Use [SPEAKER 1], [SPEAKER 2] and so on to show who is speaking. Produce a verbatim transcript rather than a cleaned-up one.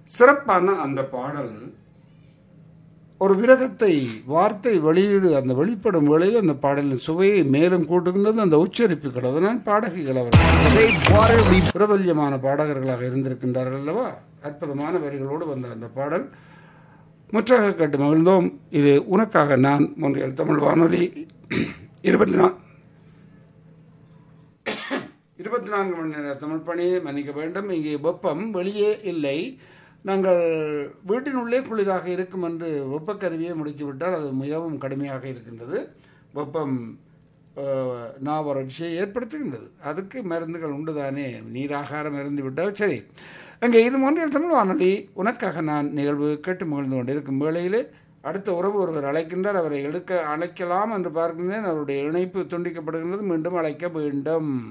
[SPEAKER 1] சிறப்பான அந்த பாடல் ஒரு விரகத்தை வார்த்தை வெளியீடு அந்த வெளிப்படும் வேளையில் அந்த பாடலின் சுவையை மேலும் கூட்டுகின்றது அந்த உச்சரிப்புகள். அதனால் பாடகிகள் அவர்கள் பிரபல்யமான பாடகர்களாக இருந்திருக்கின்றார்கள் அல்லவா. அற்புதமான வரிகளோடு வந்த அந்த பாடல் முற்றாக கேட்டு மகிழ்ந்தோம். இது உனக்காக நான் மொன்றியல் தமிழ் வானொலி இருபத்தி நா இருபத்தி நான்கு மணி நேர தமிழ் பணியை மன்னிக்க வேண்டும். இங்கே வெப்பம் வெளியே இல்லை. நாங்கள் வீட்டினுள்ளே குளிராக இருக்கும் என்று வெப்பக்கருவியை முடுக்கிவிட்டால் அது மிகவும் கடுமையாக இருக்கின்றது. வெப்பம் நாவறட்சியை ஏற்படுத்துகின்றது. அதுக்கு மருந்துகள் உண்டுதானே, நீராகாரம் இருந்து விட்டால் சரி. அங்கே இது மொன்றியல் தமிழ் வானொலி உனக்காக நான் நிகழ்வு கேட்டு மகிழ்ந்து கொண்டிருக்கும் வேளையிலே அடுத்த உறவு ஒருவர் அழைக்கின்றார். அவரை எடுக்க அழைக்கலாம் என்று பார்க்கின்றேன். அவருடைய இணைப்பு துண்டிக்கப்படுகின்றது. மீண்டும் அழைக்க வேண்டும்.